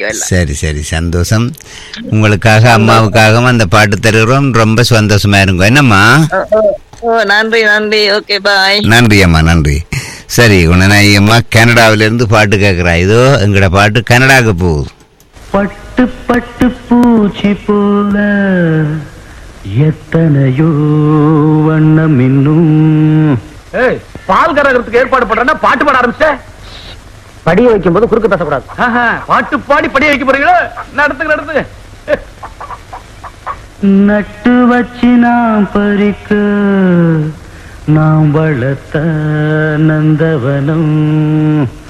கேட்க. சரி சரி, சந்தோஷம். உங்களுக்காக அம்மாவுக்காகவும் அந்த பாட்டு தருகிறோம். ரொம்ப சந்தோஷமா இருங்க. என்னம்மா? நன்றி நன்றி. Okay bye. நன்றி அம்மா, நன்றி. சரி, குணநாயகி அம்மா கனடாவிலிருந்து பாட்டு கேட்கிறா. இதோ எங்கட பாட்டு கனடாக்கு போகுது. பட்டு பட்டு பூச்சி போல எத்தனையோ வண்ணம் இன்னும். பால் கரகத்துக்கு ஏற்பாடு பண்றேன்னா பாட்டு பாட ஆரம்பிச்ச. படிய வைக்கும் போது குறுக்கு பேசக்கூடாது. பாட்டு பாடி படிய வைக்க போறீங்களா? நடத்துங்க. நட்டு வச்சு நாம் பறிக்க நாம் வளர்த்த நந்தவனம்